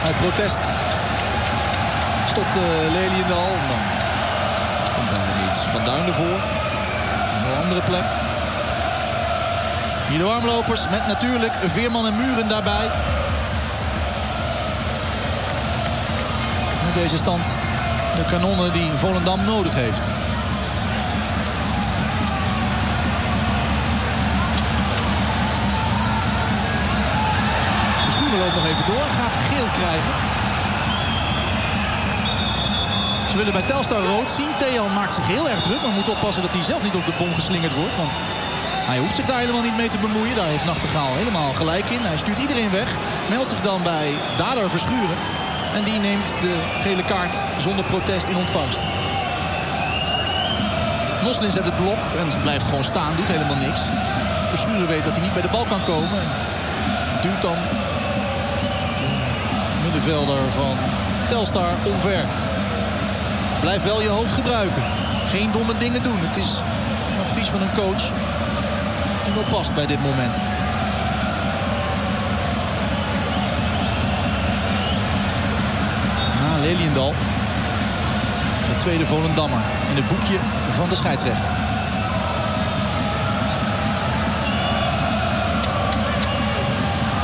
Uit protest stopt Leliendal. Dan komt daar iets Van Duin ervoor. Op een andere plek. Hier de warmlopers met natuurlijk Veerman en Muren daarbij. Met deze stand de kanonnen die Volendam nodig heeft. Verschoenen loopt nog even door. Gaat geel krijgen. Ze willen bij Telstar rood zien. Thean maakt zich heel erg druk. Maar moet oppassen dat hij zelf niet op de bom geslingerd wordt. Want hij hoeft zich daar helemaal niet mee te bemoeien. Daar heeft Nachtegaal helemaal gelijk in. Hij stuurt iedereen weg. Meldt zich dan bij Dader Verschuren. En die neemt de gele kaart zonder protest in ontvangst. Noslin zet het blok en blijft gewoon staan. Doet helemaal niks. Verschuren weet dat hij niet bij de bal kan komen. Duwt dan de middenvelder van Telstar omver. Blijf wel je hoofd gebruiken. Geen domme dingen doen. Het is een advies van een coach die wel past bij dit moment. Leliendal, de tweede Volendammer in het boekje van de scheidsrechter.